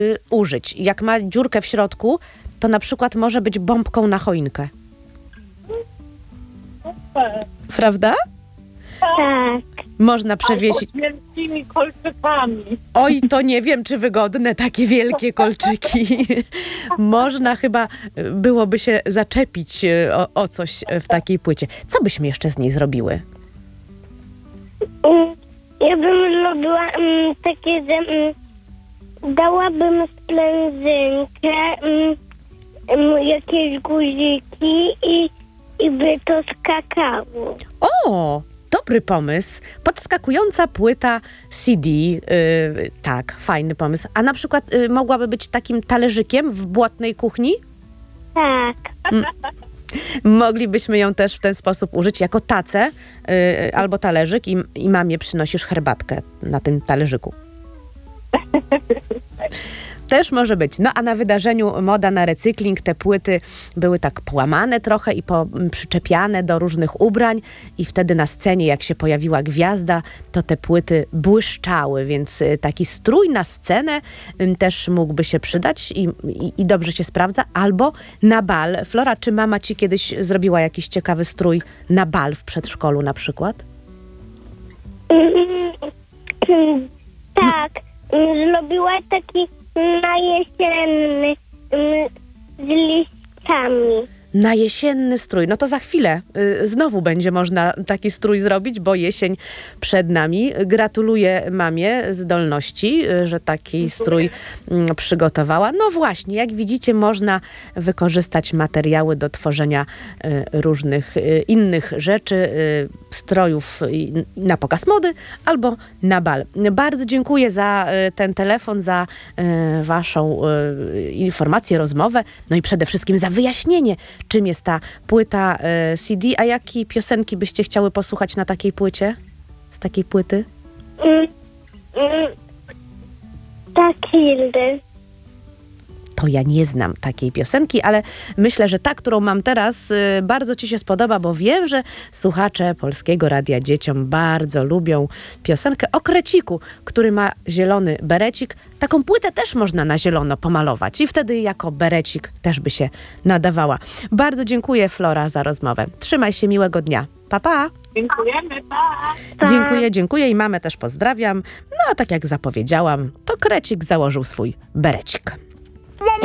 użyć. Jak ma dziurkę w środku, to na przykład może być bombką na choinkę. Prawda? Tak. Można przewiesić. Albo z wielkimi kolczykami. Oj, to nie wiem, czy wygodne takie wielkie kolczyki. Można chyba byłoby się zaczepić o coś w takiej płycie. Co byśmy jeszcze z niej zrobiły? Ja bym zrobiła takie, że dałabym sprężynkę, jakieś guziki i by to skakało. O, dobry pomysł. Podskakująca płyta CD. Tak, fajny pomysł. A na przykład mogłaby być takim talerzykiem w błotnej kuchni? Tak. Moglibyśmy ją też w ten sposób użyć jako tacę albo talerzyk i mamie przynosisz herbatkę na tym talerzyku. Też może być. No a na wydarzeniu Moda na recykling te płyty były tak połamane trochę i przyczepiane do różnych ubrań i wtedy na scenie, jak się pojawiła gwiazda, to te płyty błyszczały, więc taki strój na scenę też mógłby się przydać i dobrze się sprawdza. Albo na bal. Flora, czy mama ci kiedyś zrobiła jakiś ciekawy strój na bal w przedszkolu na przykład? Tak. Zrobiła taki na jesienny z listami. Na jesienny strój. No to za chwilę znowu będzie można taki strój zrobić, bo jesień przed nami. Gratuluję mamie zdolności, że taki strój przygotowała. No właśnie, jak widzicie, można wykorzystać materiały do tworzenia różnych innych rzeczy, strojów na pokaz mody albo na bal. Bardzo dziękuję za ten telefon, za waszą informację, rozmowę, no i przede wszystkim za wyjaśnienie, czym jest ta płyta CD, a jakie piosenki byście chciały posłuchać na takiej płycie? Z takiej płyty? Takildy. To ja nie znam takiej piosenki, ale myślę, że ta, którą mam teraz, bardzo ci się spodoba, bo wiem, że słuchacze Polskiego Radia Dzieciom bardzo lubią piosenkę o kreciku, który ma zielony berecik. Taką płytę też można na zielono pomalować i wtedy jako berecik też by się nadawała. Bardzo dziękuję, Flora, za rozmowę. Trzymaj się, miłego dnia. Pa, pa. Dziękujemy, pa! Dziękuję i mamę też pozdrawiam. No a tak jak zapowiedziałam, to krecik założył swój berecik.